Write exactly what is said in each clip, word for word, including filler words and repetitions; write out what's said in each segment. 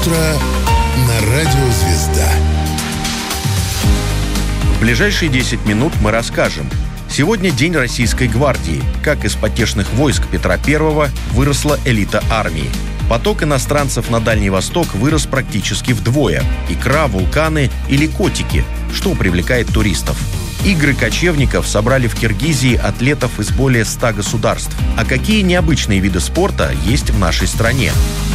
Утро на радио «Звезда». В ближайшие десять минут мы расскажем. Сегодня День Российской гвардии. Как из потешных войск Петра Первого выросла элита армии. Поток иностранцев на Дальний Восток вырос практически вдвое. Икра, вулканы или котики. Что привлекает туристов? Игры кочевников собрали в Киргизии атлетов из более ста государств. А какие необычные виды спорта есть в нашей стране?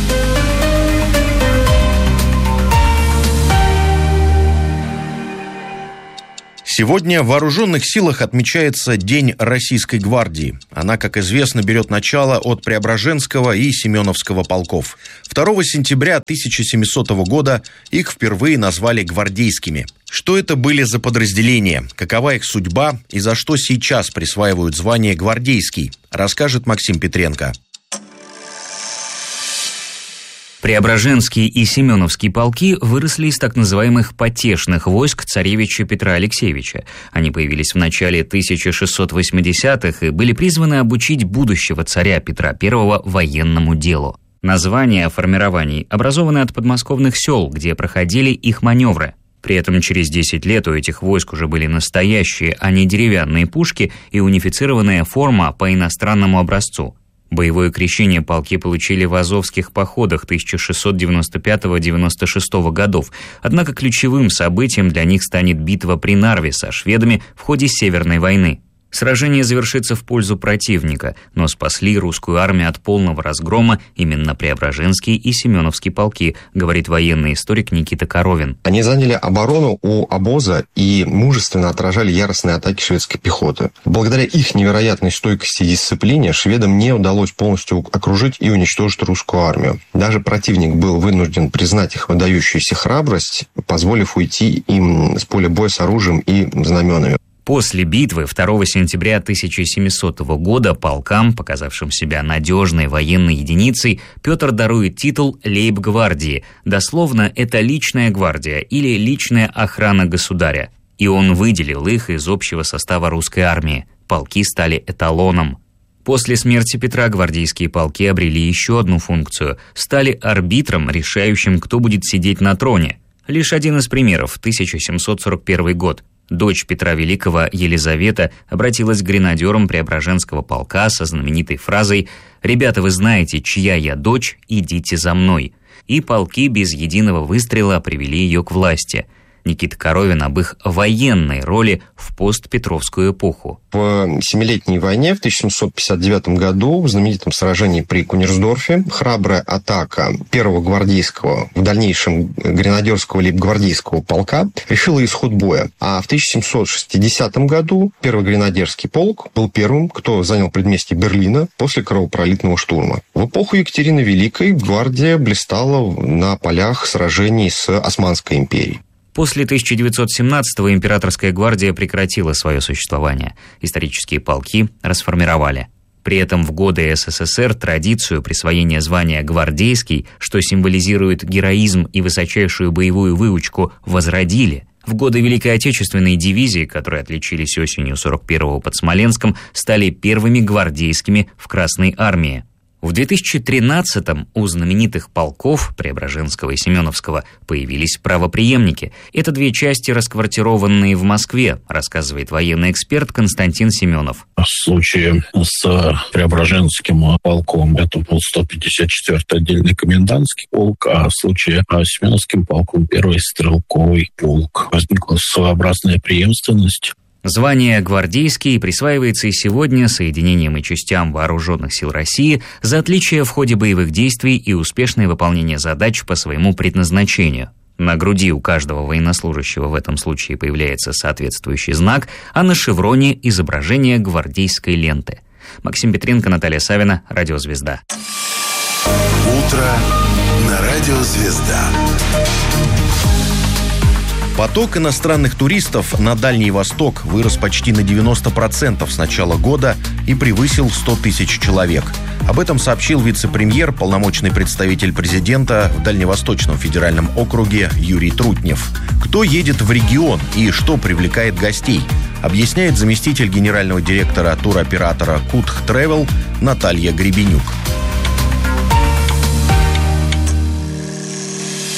Сегодня в Вооруженных силах отмечается День Российской гвардии. Она, как известно, берет начало от Преображенского и Семеновского полков. второго сентября тысяча семисотого года их впервые назвали гвардейскими. Что это были за подразделения, какова их судьба и за что сейчас присваивают звание гвардейский, расскажет Максим Петренко. Преображенский и Семеновский полки выросли из так называемых потешных войск царевича Петра Алексеевича. Они появились в начале тысяча шестьсот восьмидесятых и были призваны обучить будущего царя Петра Первого военному делу. Названия формирований образованы от подмосковных сел, где проходили их маневры. При этом через десять лет у этих войск уже были настоящие, а не деревянные пушки и унифицированная форма по иностранному образцу. Боевое крещение полки получили в Азовских походах тысяча шестьсот девяносто пятого — девяносто шестого годов, однако ключевым событием для них станет битва при Нарве со шведами в ходе Северной войны. Сражение завершится в пользу противника, но спасли русскую армию от полного разгрома именно Преображенский и Семеновский полки, говорит военный историк Никита Коровин. Они заняли оборону у обоза и мужественно отражали яростные атаки шведской пехоты. Благодаря их невероятной стойкости и дисциплине шведам не удалось полностью окружить и уничтожить русскую армию. Даже противник был вынужден признать их выдающуюся храбрость, позволив уйти им с поля боя с оружием и знаменами. После битвы второго сентября тысяча семисотого года полкам, показавшим себя надежной военной единицей, Петр дарует титул лейб-гвардии. Дословно, это личная гвардия или личная охрана государя. И он выделил их из общего состава русской армии. Полки стали эталоном. После смерти Петра гвардейские полки обрели еще одну функцию – стали арбитром, решающим, кто будет сидеть на троне. Лишь один из примеров – тысяча семьсот сорок первый год. Дочь Петра Великого, Елизавета, обратилась к гренадерам Преображенского полка со знаменитой фразой «Ребята, вы знаете, чья я дочь, идите за мной». И полки без единого выстрела привели ее к власти. Никита Коровин об их военной роли в постпетровскую эпоху. В Семилетней войне в тысяча семьсот пятьдесят девятом году в знаменитом сражении при Кунерсдорфе храбрая атака первого гвардейского, в дальнейшем гренадерского лейб-гвардейского полка решила исход боя. А в тысяча семьсот шестидесятом году первый гренадерский полк был первым, кто занял предместье Берлина после кровопролитного штурма. В эпоху Екатерины Великой гвардия блистала на полях сражений с Османской империей. После тысяча девятьсот семнадцатого императорская гвардия прекратила свое существование. Исторические полки расформировали. При этом в годы СССР традицию присвоения звания «гвардейский», что символизирует героизм и высочайшую боевую выучку, возродили. В годы Великой Отечественной дивизии, которые отличились осенью сорок первого под Смоленском, стали первыми гвардейскими в Красной армии. В две тысячи тринадцатом у знаменитых полков Преображенского и Семеновского появились правопреемники. Это две части, расквартированные в Москве, рассказывает военный эксперт Константин Семенов. В случае с Преображенским полком это был сто пятьдесят четвёртый отдельный комендантский полк, а в случае с Семеновским полком первый стрелковый полк. Возникла своеобразная преемственность. Звание «гвардейский» присваивается и сегодня соединениям и частям Вооруженных сил России за отличие в ходе боевых действий и успешное выполнение задач по своему предназначению. На груди у каждого военнослужащего в этом случае появляется соответствующий знак, а на шевроне – изображение гвардейской ленты. Максим Петренко, Наталья Савина, Радио «Звезда». Утро на Радио «Звезда». Поток иностранных туристов на Дальний Восток вырос почти на девяносто процентов с начала года и превысил сто тысяч человек. Об этом сообщил вице-премьер, полномочный представитель президента в Дальневосточном федеральном округе Юрий Трутнев. Кто едет в регион и что привлекает гостей, объясняет заместитель генерального директора туроператора Кутх Тревел Наталья Гребенюк.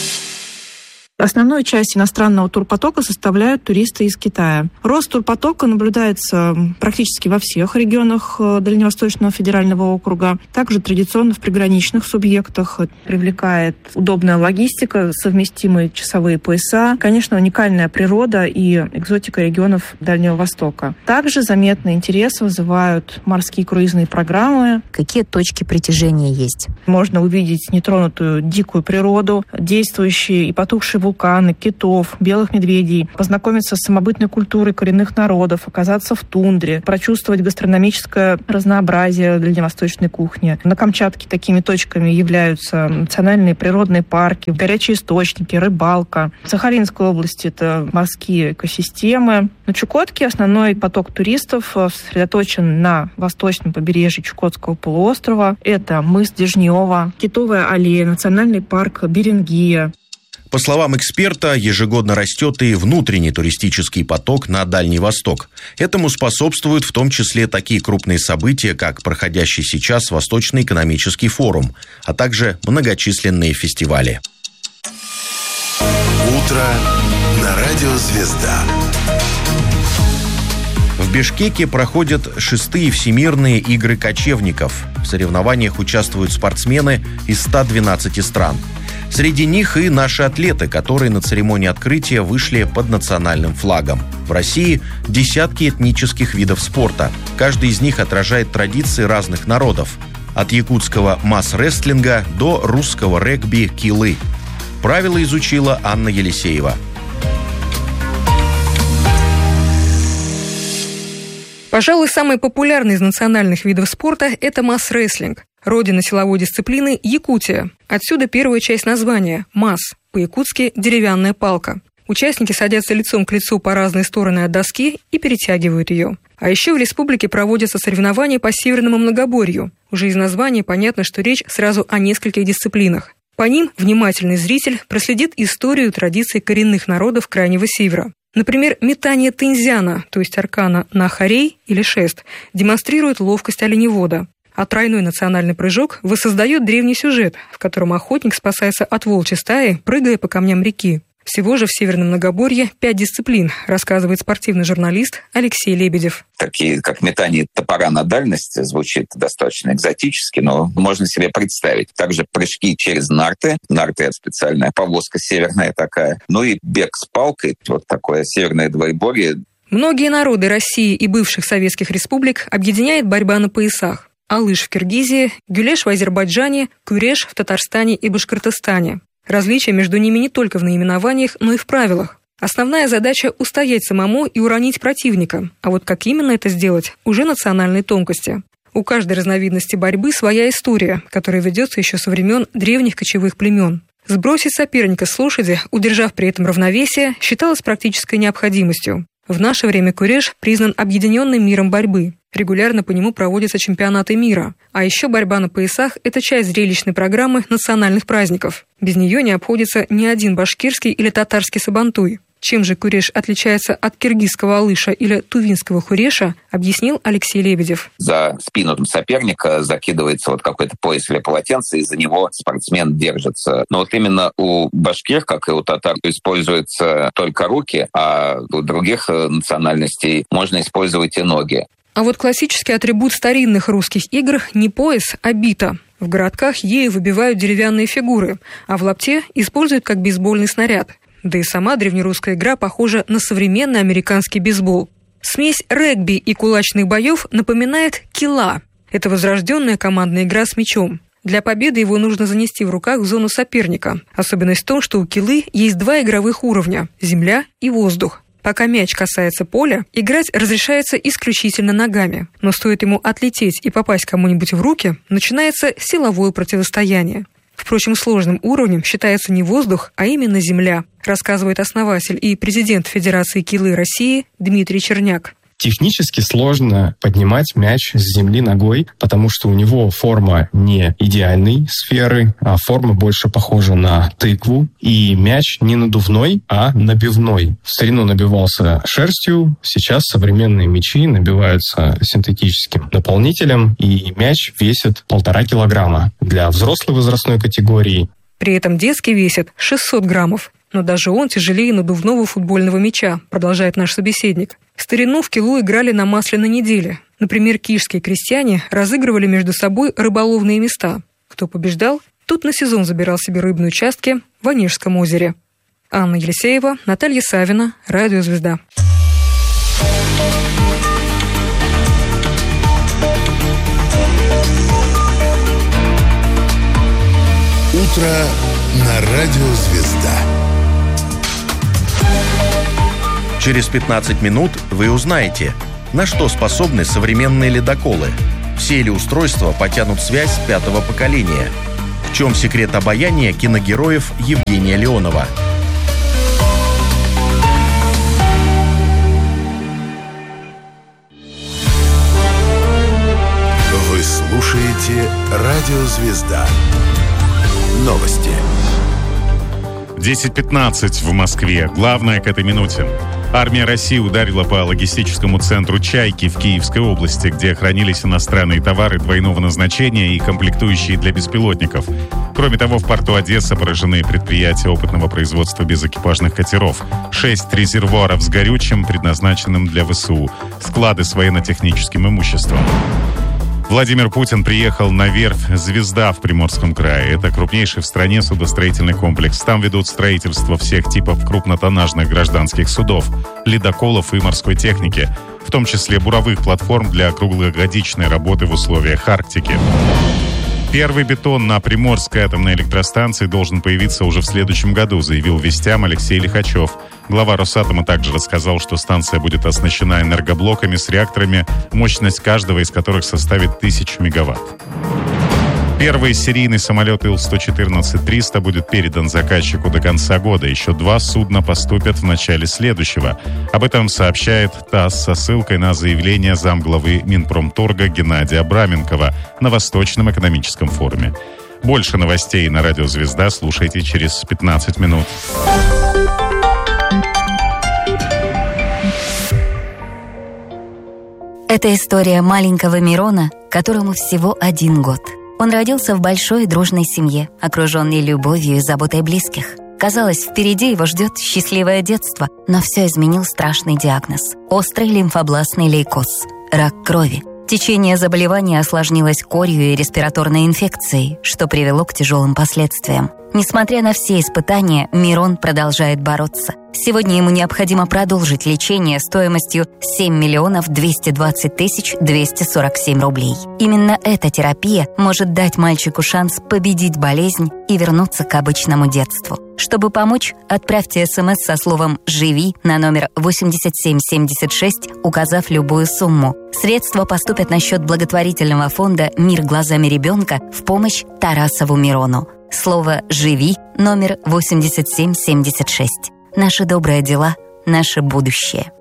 Основную часть иностранного турпотока составляют туристы из Китая. Рост турпотока наблюдается практически во всех регионах Дальневосточного федерального округа. Также традиционно в приграничных субъектах. Привлекает удобная логистика, совместимые часовые пояса, конечно, уникальная природа и экзотика регионов Дальнего Востока. Также заметный интерес вызывают морские круизные программы. Какие точки притяжения есть? Можно увидеть нетронутую дикую природу, действующие и потухшие вулканы, китов, белых медведей, познакомиться с самобытной культурой коренных народов, оказаться в тундре, прочувствовать гастрономическое разнообразие дальневосточной кухни. На Камчатке такими точками являются национальные природные парки, горячие источники, рыбалка. В Сахалинской области это морские экосистемы. На Чукотке основной поток туристов сосредоточен на восточном побережье Чукотского полуострова. Это мыс Дежнева, Китовая аллея, национальный парк Берингия. По словам эксперта, ежегодно растет и внутренний туристический поток на Дальний Восток. Этому способствуют в том числе такие крупные события, как проходящий сейчас Восточный экономический форум, а также многочисленные фестивали. Утро на радио «Звезда». В Бишкеке проходят шестые всемирные игры кочевников. В соревнованиях участвуют спортсмены из ста двенадцати стран. Среди них и наши атлеты, которые на церемонии открытия вышли под национальным флагом. В России десятки этнических видов спорта. Каждый из них отражает традиции разных народов. От якутского масс-рестлинга до русского регби-килы. Правила изучила Анна Елисеева. Пожалуй, самый популярный из национальных видов спорта – это масс-рестлинг. Родина силовой дисциплины – Якутия. Отсюда первая часть названия – масс, по-якутски «деревянная палка». Участники садятся лицом к лицу по разные стороны от доски и перетягивают ее. А еще в республике проводятся соревнования по северному многоборью. Уже из названия понятно, что речь сразу о нескольких дисциплинах. По ним внимательный зритель проследит историю и традиции коренных народов Крайнего Севера. Например, метание тынзяна, то есть аркана, на хорей или шест, демонстрирует ловкость оленевода. А тройной национальный прыжок воссоздает древний сюжет, в котором охотник спасается от волчьей стаи, прыгая по камням реки. Всего же в Северном Многоборье пять дисциплин, рассказывает спортивный журналист Алексей Лебедев. Такие, как метание топора на дальность, звучит достаточно экзотически, но можно себе представить. Также прыжки через нарты. Нарты — это специальная повозка северная такая. Ну и бег с палкой, вот такое северное двоеборье. Многие народы России и бывших советских республик объединяет борьба на поясах. Алыш в Киргизии, гюлеш в Азербайджане, кюреш в Татарстане и Башкортостане. Различия между ними не только в наименованиях, но и в правилах. Основная задача – устоять самому и уронить противника. А вот как именно это сделать – уже национальные тонкости. У каждой разновидности борьбы своя история, которая ведется еще со времен древних кочевых племен. Сбросить соперника с лошади, удержав при этом равновесие, считалось практической необходимостью. В наше время куреш признан объединенным миром борьбы. Регулярно по нему проводятся чемпионаты мира. А еще борьба на поясах – это часть зрелищной программы национальных праздников. Без нее не обходится ни один башкирский или татарский сабантуй. Чем же куреш отличается от киргизского алыша или тувинского хуреша, объяснил Алексей Лебедев. За спину соперника закидывается вот какой-то пояс или полотенце, и за него спортсмен держится. Но вот именно у башкир, как и у татар, используются только руки, а у других национальностей можно использовать и ноги. А вот классический атрибут старинных русских игр не пояс, а бита. В городках ею выбивают деревянные фигуры, а в лапте используют как бейсбольный снаряд. Да и сама древнерусская игра похожа на современный американский бейсбол. Смесь регби и кулачных боев напоминает кила. Это возрожденная командная игра с мячом. Для победы его нужно занести в руках в зону соперника. Особенность в том, что у килы есть два игровых уровня – земля и воздух. Пока мяч касается поля, играть разрешается исключительно ногами. Но стоит ему отлететь и попасть кому-нибудь в руки, начинается силовое противостояние. Впрочем, сложным уровнем считается не воздух, а именно земля, рассказывает основатель и президент Федерации килы России Дмитрий Черняк. Технически сложно поднимать мяч с земли ногой, потому что у него форма не идеальной сферы, а форма больше похожа на тыкву. И мяч не надувной, а набивной. В старину набивался шерстью, сейчас современные мячи набиваются синтетическим наполнителем, и мяч весит полтора килограмма. Для взрослой возрастной категории При этом детский весит шестьсот граммов. Но даже он тяжелее надувного футбольного мяча, продолжает наш собеседник. В старину в Килу играли на Масляной неделе. Например, кишские крестьяне разыгрывали между собой рыболовные места. Кто побеждал, тот на сезон забирал себе рыбные участки в Онежском озере. Анна Елисеева, Наталья Савина, Радио «Звезда». Утро на Радио «Звезда». Через пятнадцать минут вы узнаете, на что способны современные ледоколы. Все ли устройства потянут связь пятого поколения? В чем секрет обаяния киногероев Евгения Леонова? Вы слушаете Радио «Звезда». Новости. десять пятнадцать в Москве. Главное к этой минуте. Армия России ударила по логистическому центру «Чайки» в Киевской области, где хранились иностранные товары двойного назначения и комплектующие для беспилотников. Кроме того, в порту Одесса поражены предприятия опытного производства безэкипажных катеров. Шесть резервуаров с горючим, предназначенным для ВСУ. Склады с военно-техническим имуществом. Владимир Путин приехал на верфь «Звезда» в Приморском крае. Это крупнейший в стране судостроительный комплекс. Там ведут строительство всех типов крупнотоннажных гражданских судов, ледоколов и морской техники, в том числе буровых платформ для круглогодичной работы в условиях Арктики. Первый бетон на Приморской атомной электростанции должен появиться уже в следующем году, заявил «Вестям» Алексей Лихачев. Глава Росатома также рассказал, что станция будет оснащена энергоблоками с реакторами, мощность каждого из которых составит тысячу мегаватт. Первый серийный самолет Ил сто четырнадцать триста будет передан заказчику до конца года. Еще два судна поступят в начале следующего. Об этом сообщает ТАСС со ссылкой на заявление замглавы Минпромторга Геннадия Абраменкова на Восточном экономическом форуме. Больше новостей на Радио «Звезда» слушайте через пятнадцать минут. Это история маленького Мирона, которому всего один год. Он родился в большой и дружной семье, окруженный любовью и заботой близких. Казалось, впереди его ждет счастливое детство, но все изменил страшный диагноз – острый лимфобластный лейкоз – рак крови. Течение заболевания осложнилось корью и респираторной инфекцией, что привело к тяжелым последствиям. Несмотря на все испытания, Мирон продолжает бороться. Сегодня ему необходимо продолжить лечение стоимостью семь миллионов двести двадцать тысяч двести сорок семь рублей. Именно эта терапия может дать мальчику шанс победить болезнь и вернуться к обычному детству. Чтобы помочь, отправьте смс со словом «Живи» на номер восемьдесят семь семьдесят шесть, указав любую сумму. Средства поступят на счет благотворительного фонда «Мир глазами ребенка» в помощь Тарасову Мирону. Слово «Живи» номер восемьдесят семь семьдесят шесть. Наши добрые дела, наше будущее.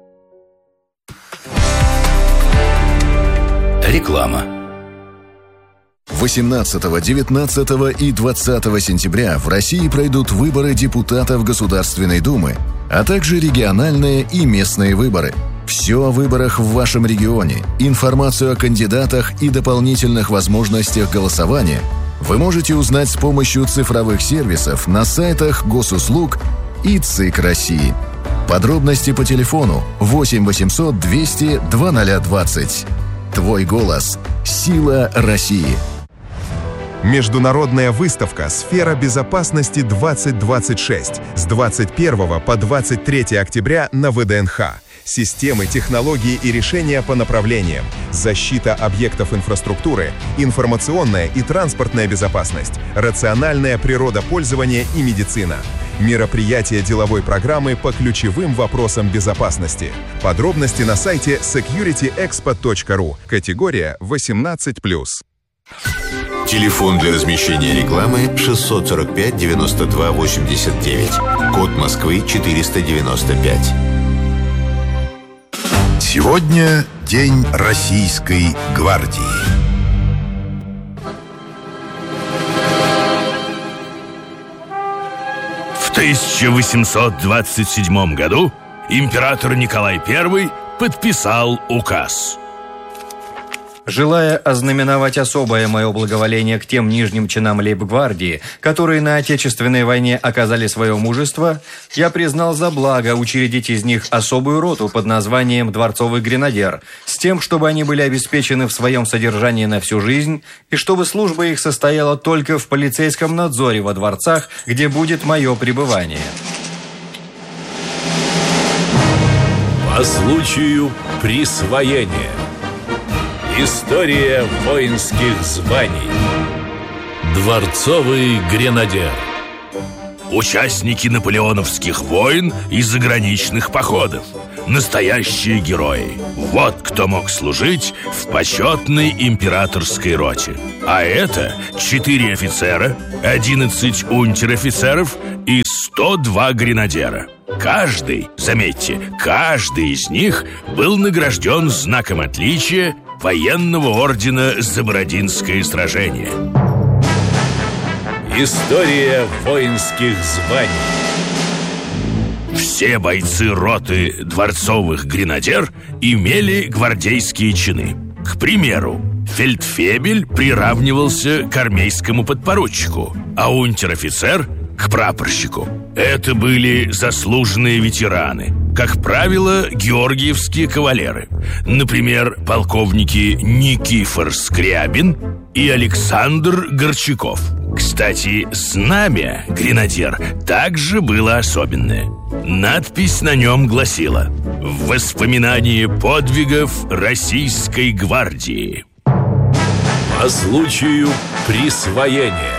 Реклама. восемнадцатого, девятнадцатого и двадцатого сентября в России пройдут выборы депутатов Государственной Думы, а также региональные и местные выборы. Все о выборах в вашем регионе, информацию о кандидатах и дополнительных возможностях голосования вы можете узнать с помощью цифровых сервисов на сайтах Госуслуг и ЦИК России. Подробности по телефону восемь восемьсот двести двадцать двадцать. Твой голос. Сила России. Международная выставка «Сфера безопасности двадцать двадцать шесть» с двадцать первого по двадцать третье октября на вэ дэ эн ха. Системы, технологии и решения по направлениям, защита объектов инфраструктуры, информационная и транспортная безопасность, рациональное природопользование и медицина. Мероприятие деловой программы по ключевым вопросам безопасности. Подробности на сайте секьюрити экспо точка ру. Категория восемнадцать плюс. Телефон для размещения рекламы шестьсот сорок пять девяносто два восемьдесят девять. Код Москвы четыреста девяносто пять. Сегодня День Российской гвардии. В тысяча восемьсот двадцать седьмом году император Николай Первый подписал указ. Желая ознаменовать особое мое благоволение к тем нижним чинам лейб-гвардии, которые на Отечественной войне оказали свое мужество, я признал за благо учредить из них особую роту под названием «Дворцовый гренадер», с тем, чтобы они были обеспечены в своем содержании на всю жизнь, и чтобы служба их состояла только в полицейском надзоре во дворцах, где будет мое пребывание. По случаю присвоения. История воинских званий. Дворцовый гренадер. Участники наполеоновских войн и заграничных походов. Настоящие герои. Вот кто мог служить в почетной императорской роте. А это четыре офицера, одиннадцать унтер-офицеров и сто два гренадера. Каждый, заметьте, каждый из них был награжден знаком отличия военного ордена за Бородинское сражение. История воинских званий. Все бойцы роты дворцовых гренадер имели гвардейские чины. К примеру, фельдфебель приравнивался к армейскому подпоручику, а унтер-офицер – к прапорщику. Это были заслуженные ветераны, как правило, георгиевские кавалеры. Например, полковники Никифор Скрябин и Александр Горчаков. Кстати, знамя гренадер также было особенное. Надпись на нем гласила: «В воспоминание подвигов Российской гвардии». По случаю присвоения.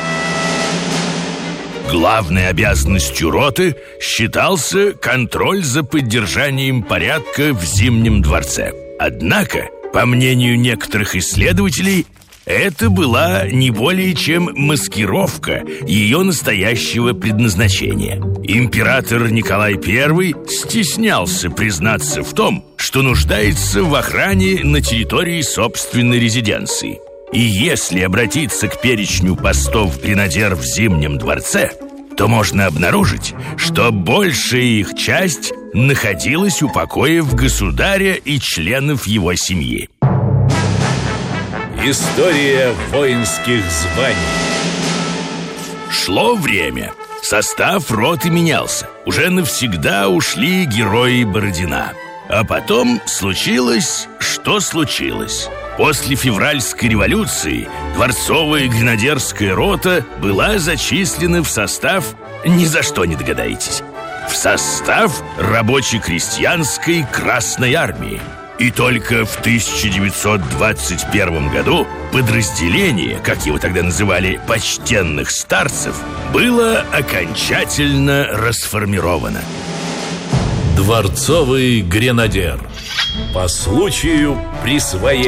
Главной обязанностью роты считался контроль за поддержанием порядка в Зимнем дворце. Однако, по мнению некоторых исследователей, это была не более чем маскировка ее настоящего предназначения. Император Николай Первый стеснялся признаться в том, что нуждается в охране на территории собственной резиденции. И если обратиться к перечню постов гренадер в Зимнем дворце, то можно обнаружить, что большая их часть находилась у покоев государя и членов его семьи. История воинских званий. Шло время. Состав роты менялся. Уже навсегда ушли герои Бородина. А потом случилось, что случилось. После февральской революции дворцовая гренадерская рота была зачислена в состав, ни за что не догадаетесь, в состав рабоче-крестьянской Красной армии. И только в тысяча девятьсот двадцать первом году подразделение, как его тогда называли, почтенных старцев, было окончательно расформировано. Дворцовый гренадер. По случаю присвоения.